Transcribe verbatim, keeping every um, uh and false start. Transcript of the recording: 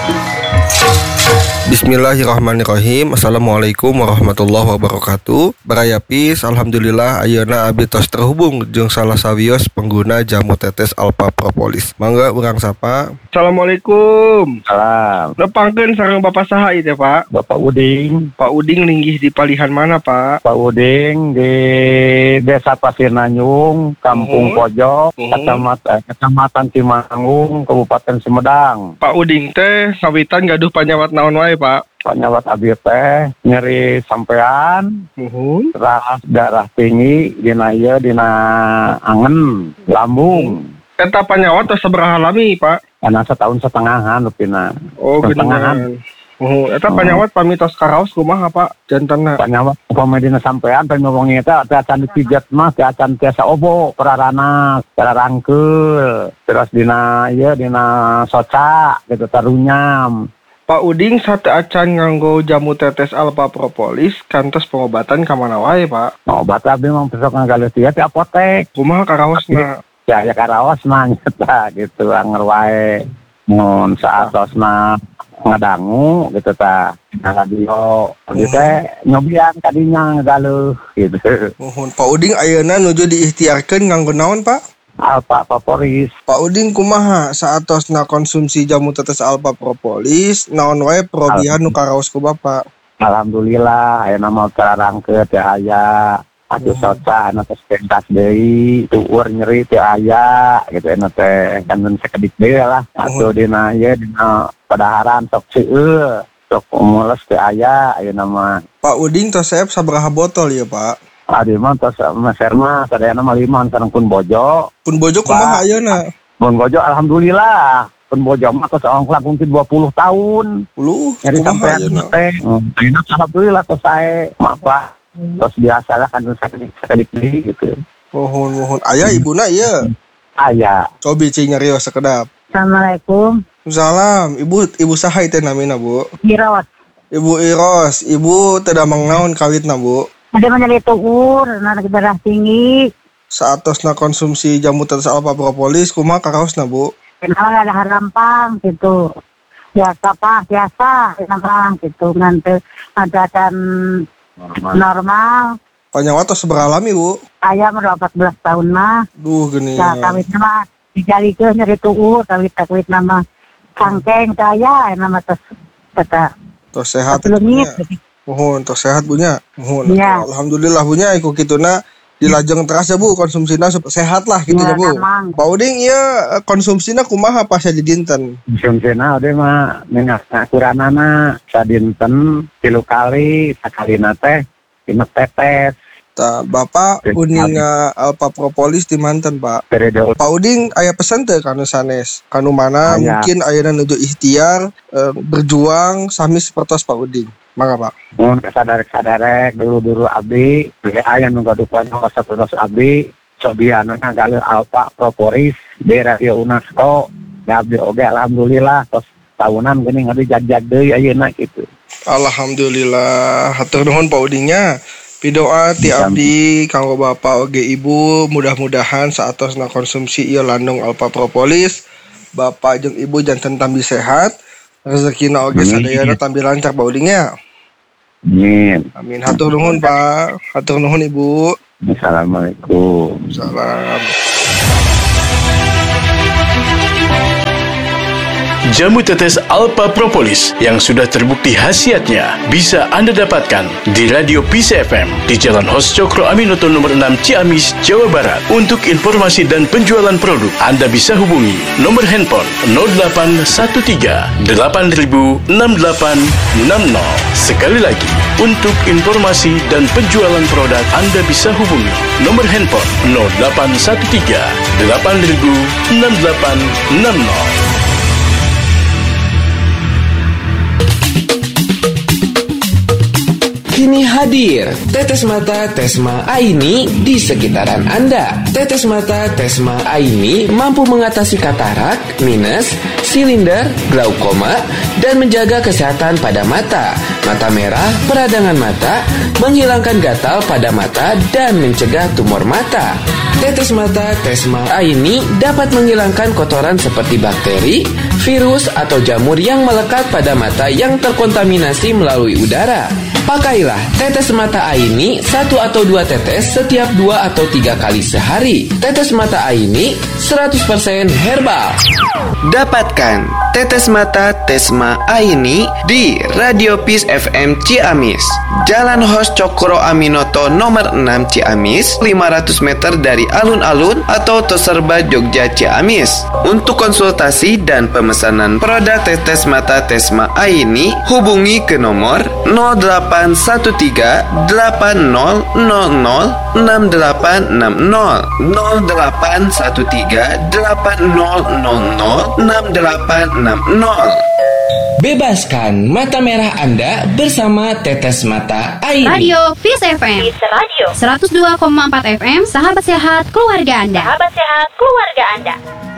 Bismillahirrahmanirrahim. Assalamualaikum warahmatullahi wabarakatuh. Barayapis, alhamdulillah ayeuna abdi tos terhubung jeung salah sawios pengguna jamu tetes Alpha Propolis. Mangga urang sapa. Assalamualaikum. Salam. Nepangkeun sareng Bapak saha ieu teh, Pak? Bapak Uding. Pak Uding linggih di palihan mana, Pak? Pak Uding di Desa Pasir Nanyung, Kampung Uhum. Pojok, Uhum. Kecamatan, Kecamatan Cimangung, Kabupaten Sumedang. Pak Uding teh ngawitan gaduh panyawat naon wae, Pak? Panyawat abdi teh nyeri sampean, Uhum. darah darah tinggi dina ieu dina angen, lambung. Eta panyawat tos sabaraha lami, Pak? Karena setahun setengahan lupina. Oh, Setengahan. Oh, eta panyawat pamitos karaos kumaha, Pak? Jantanna. Panyawat upama dina sampean pen ngomong eta teh acan dipijet mah teh acan tiasa obo perarana, perarangkeul. Terus dina ieu dina soca gitu tarunyam. Pak Uding sate acan nganggo jamu tetes Alpha Propolis kantos pengobatan ka mana wae, Pak? Nah, obat abdi mah besok ngagaleus dia di apotek. Kumaha karaosna? Ya ya karaos mah nyata gitu anger wae. Mun saatosna ngadangu gitu ta. Nah radio ieu teh nyobian kadinya ngagaleus gitu. Mohon Pak Uding ayeuna nuju diikhtiarkeun nganggo naon, Pak? Alpha Propolis. Pak Uding kumaha saatosna konsumsi jamu tetes Alpha Propolis naon wae perobihan nu karaos ku Bapak? Alhamdulillah ayeuna mah terarangkeun teh aya. Atuh soca anu teh pentas deui, tueur nyeri teh aya gitu anu teh kan sakedik deui lah. Atuh dina ieu dina padaharan sok seueur, sok mules teh aya ayeuna mah. Pak Uding tos saep sabaraha botol ya, Pak? Adi mah tos meser mah sadayana mah lima sareng pun bojo. Pun bojo kumaha ayeuna? Pun bojo alhamdulillah. Pun bojo mah tos ongklak mungkin dua puluh tahun. Puluh Nyari kumaha sampean ayeuna? teh. Ayeuna alhamdulillah tos sae. Apa? Tos biasa lah kan sakedik sakedik deui gitu. Mohon mohon aya ibuna ieu. Aya. Cobi cing nyarios sakedap. Assalamualaikum. Salam, Ibu Ibu saha teh namina, Bu? Girawat. Ibu Iros, Ibu teu damang naon kawitna, Bu? Ada menyali tuur, anak darah tinggi. Saatosna konsumsi jamu tetes Alpha Propolis kumaha karaosna, Bu? Kenal ada harampang gitu. Biasa pak, biasa harampang gitu. Nanti ada dan normal. Panyawat tos sabaraha lami, Bu? Ayah udah empat belas tahun mah. Duh geuning. Ya kawit nama dijalikeun nyari tuur, kawit kawit nama sangkeng saya nama tes kata. Tos sehat. Belum Mohon tos sehat bunya. Mohon. Ya. Alhamdulillah bunya iku kituna dilajeng teras ya, Bu, konsumsina sup- sehat lah gitu ya, Ya, Bu. emang. Pak Uding ieu konsumsina kumaha pas di dinten? Konsumsina ode mah minyak akuranana sadinten tilu kali, sakalina teh lima tetes. Tah, Bapak uninga Alpha Propolis di manten, Pak. Periode Pak Uding aya pesan teu kanu sanes? Kanu mana Aya. mungkin ayeuna nuju ikhtiar eh, berjuang sami sapertos Pak Uding. Mangga, Pak. mun sadarek-sadarek dulu-dulu abdi, aya nu gadupan sapertos abdi, cobian ngagaleus Alpha Propolis di Radio UNESCO. Ya abdi oge alhamdulillah tos tahunan geuning abdi jag-jag deui ayeuna kitu. Alhamdulillah, hatur nuhun Pak Udingnya. Pidoa ti abdi kanggo Bapak oge Ibu, mudah-mudahan saatosna konsumsi ieu landung Alpha Propolis, Bapak jeung Ibu janten tambi sehat, rezekina oge sadayana tambi lancar Pak Udingnya. Amin. Amin. Hatur nuhun Pak, hatur nuhun Ibu. Assalamualaikum. Salam. Jamu tetes Alpha Propolis yang sudah terbukti khasiatnya bisa Anda dapatkan di Radio Peace F M di Jalan Hos Cokro Aminoto nomor enam Ciamis, Jawa Barat. Untuk informasi dan penjualan produk, Anda bisa hubungi nomor handphone nol delapan satu tiga delapan nol enam delapan enam nol. Sekali lagi, untuk informasi dan penjualan produk, Anda bisa hubungi nomor handphone nol delapan satu tiga delapan nol enam delapan enam nol. kini hadir. Tetes Mata Tesma Aini di sekitaran Anda. Tetes Mata Tesma Aini mampu mengatasi katarak, minus, silinder, glaukoma, dan menjaga kesehatan pada mata, mata merah, peradangan mata, menghilangkan gatal pada mata, dan mencegah tumor mata. Tetes Mata Tesma Aini dapat menghilangkan kotoran seperti bakteri, virus, atau jamur yang melekat pada mata yang terkontaminasi melalui udara. Pakailah tetes mata Aini satu atau dua tetes setiap dua atau tiga kali sehari. Tetes mata Aini seratus persen herbal. Dapatkan tetes mata Tesma Aini di Radio Peace F M Ciamis, Jalan Hos Cokro Aminoto nomor enam Ciamis, lima ratus meter dari alun-alun atau Toserba Jogja Ciamis. Untuk konsultasi dan pemesanan produk tetes mata Tesma Aini, hubungi ke nomor nol delapan satu tiga delapan nol nol nol enam delapan enam nol nol delapan satu tiga delapan nol nol nol enam delapan enam nol. Bebaskan mata merah Anda bersama Tetes Mata Aini. Radio Peace F M. Peace Radio. seratus dua koma empat F M. Sahabat sehat keluarga Anda. Sahabat sehat keluarga Anda.